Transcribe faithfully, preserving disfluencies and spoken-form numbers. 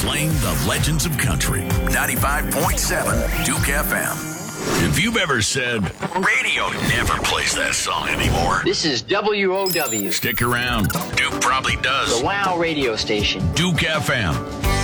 playing the legends of country. ninety-five point seven Duke F M. If you've ever said, radio never plays that song anymore. This is W O W. Stick around. Duke probably does. The WOW radio station. Duke F M.